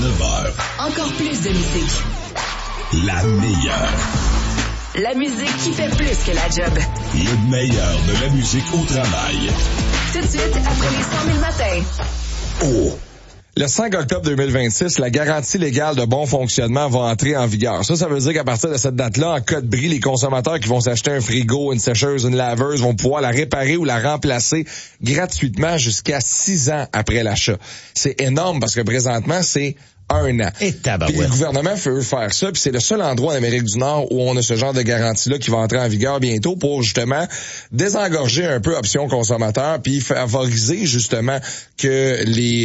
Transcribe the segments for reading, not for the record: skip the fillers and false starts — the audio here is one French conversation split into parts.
9h. Encore plus de musique. La meilleure. La musique qui fait plus que la job. Le meilleur de la musique au travail. Tout de suite, après les 100 000 matins. Oh! Le 5 octobre 2026, la garantie légale de bon fonctionnement va entrer en vigueur. Ça veut dire qu'à partir de cette date-là, en cas de bris, les consommateurs qui vont s'acheter un frigo, une sécheuse, une laveuse vont pouvoir la réparer ou la remplacer gratuitement jusqu'à 6 ans après l'achat. C'est énorme parce que présentement, c'est 1 an. Et Puis le gouvernement veut faire ça, puis c'est le seul endroit en Amérique du Nord où on a ce genre de garantie-là qui va entrer en vigueur bientôt pour justement désengorger un peu option consommateur, puis favoriser justement que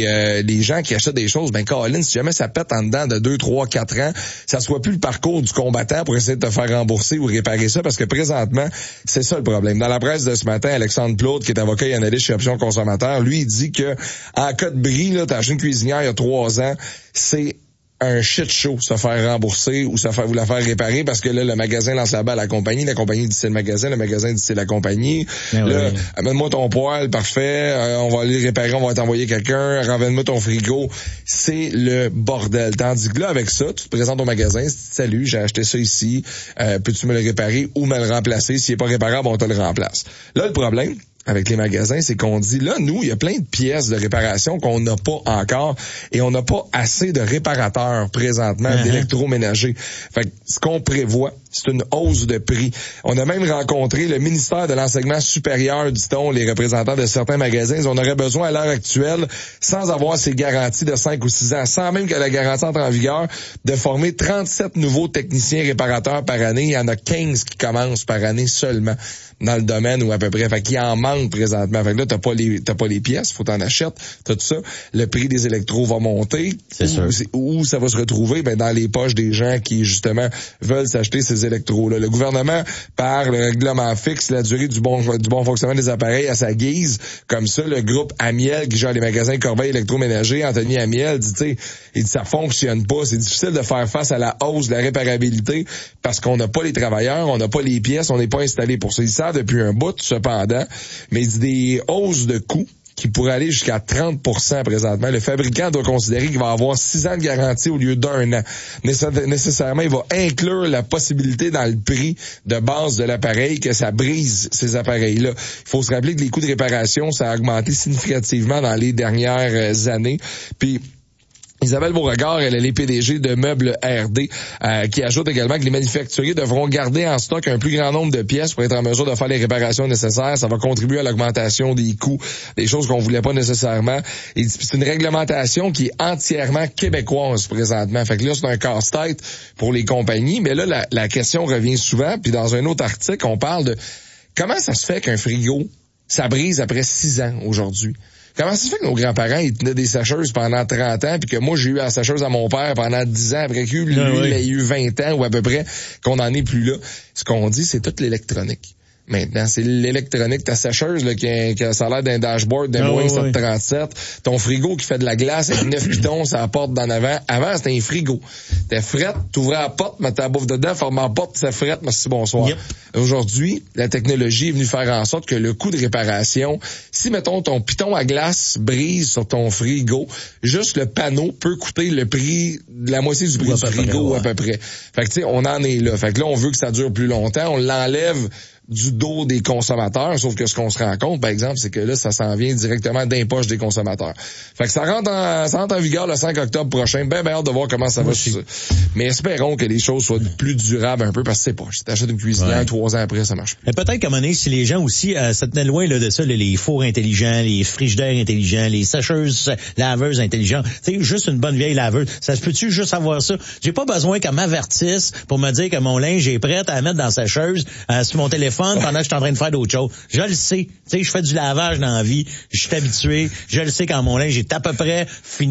les gens qui achètent des choses, ben Colin, si jamais ça pète en dedans de 2, 3, 4 ans, ça soit plus le parcours du combattant pour essayer de te faire rembourser ou réparer ça, parce que présentement, c'est ça le problème. Dans la presse de ce matin, Alexandre Plaude, qui est avocat et analyste chez Option Consommateur, lui, il dit que en cas de bris, là, t'as acheté une cuisinière il y a 3 ans, c'est un shit show se faire rembourser ou vous la faire réparer parce que là, le magasin lance la balle à la compagnie dit c'est le magasin dit c'est la compagnie. Ben là, oui. amène-moi ton poêle, parfait, on va aller réparer, on va t'envoyer quelqu'un, ramène-moi ton frigo. C'est le bordel. Tandis que là, avec ça, tu te présentes au magasin, salut, j'ai acheté ça ici, peux-tu me le réparer ou me le remplacer? S'il est pas réparable, on te le remplace. Là, le problème avec les magasins, c'est qu'on dit, là, nous, il y a plein de pièces de réparation qu'on n'a pas encore et on n'a pas assez de réparateurs présentement d'électroménagers. Fait que ce qu'on prévoit, c'est une hausse de prix. On a même rencontré le ministère de l'Enseignement supérieur, dit-on, les représentants de certains magasins. On aurait besoin à l'heure actuelle, sans avoir ces garanties de 5 ou 6 ans, sans même que la garantie entre en vigueur, de former 37 nouveaux techniciens réparateurs par année. Il y en a 15 qui commencent par année seulement dans le domaine ou à peu près. Fait qu'il en manque présentement. Fait que là, t'as pas les pièces, faut t'en acheter, t'as tout ça. Le prix des électros va monter. C'est sûr. Où ça va se retrouver? Ben, dans les poches des gens qui, justement, veulent s'acheter ces électros-là. Le gouvernement, par le règlement fixe, la durée du bon fonctionnement des appareils à sa guise. Comme ça, le groupe Amiel, qui gère les magasins Corbeil électroménager, Anthony Amiel, dit, tu sais, il dit, ça fonctionne pas. C'est difficile de faire face à la hausse de la réparabilité parce qu'on n'a pas les travailleurs, on n'a pas les pièces, on n'est pas installé pour ça. Ils savent depuis un bout, cependant, mais il dit des hausses de coûts qui pourraient aller jusqu'à 30% présentement. Le fabricant doit considérer qu'il va avoir 6 ans de garantie au lieu d'1 an. Nécessairement, il va inclure la possibilité dans le prix de base de l'appareil que ça brise ces appareils-là. Il faut se rappeler que les coûts de réparation, ça a augmenté significativement dans les dernières années. Puis Isabelle Beauregard, elle est les PDG de Meubles RD, qui ajoute également que les manufacturiers devront garder en stock un plus grand nombre de pièces pour être en mesure de faire les réparations nécessaires. Ça va contribuer à l'augmentation des coûts, des choses qu'on voulait pas nécessairement. Et c'est une réglementation qui est entièrement québécoise présentement. Fait que là, c'est un casse-tête pour les compagnies. Mais là, la question revient souvent. Puis dans un autre article, on parle de comment ça se fait qu'un frigo, ça brise après 6 ans aujourd'hui. Comment ça se fait que nos grands-parents, ils tenaient des sécheuses pendant 30 ans, puis que moi, j'ai eu la sécheuse à mon père pendant 10 ans, après que lui, il a eu 20 ans ou à peu près, qu'on n'en est plus là. Ce qu'on dit, c'est toute l'électronique. Maintenant, c'est l'électronique, ta sécheuse là, qui a ça a l'air d'un dashboard d'un Boeing 737, ton frigo qui fait de la glace avec 9 pitons, ça porte d'en avant. Avant, c'était un frigo. T'es frette, t'ouvrais la porte, mettais la bouffe dedans, formais la porte, ça frette, merci, bonsoir. Yep. Aujourd'hui, la technologie est venue faire en sorte que le coût de réparation, si, mettons, ton piton à glace brise sur ton frigo, juste le panneau peut coûter le prix, la moitié du prix du frigo à peu près. Fait que, tu sais, on en est là. Fait que là, on veut que ça dure plus longtemps, on l'enlève du dos des consommateurs, sauf que ce qu'on se rend compte, par exemple, c'est que là, ça s'en vient directement d'un poche des consommateurs. Fait que ça rentre en vigueur le 5 octobre prochain. Ben hâte de voir comment ça va. Mais espérons que les choses soient plus durables un peu, parce que c'est pas. Si t'achètes une cuisinière 3 ans après, ça marche plus. Mais peut-être qu'à un moment donné, si les gens aussi se tenaient loin là, de ça, les fours intelligents, les frigidaires intelligents, les sécheuses, laveuses intelligentes, tu sais, juste une bonne vieille laveuse, ça se peut-tu juste avoir ça? J'ai pas besoin qu'elle m'avertisse pour me dire que mon linge est prêt à mettre dans la sécheuse sur mon téléphone pendant que je suis en train de faire d'autres choses. Je le sais. Tu sais, je fais du lavage dans la vie. Je suis habitué. Je le sais quand mon linge est à peu près fini.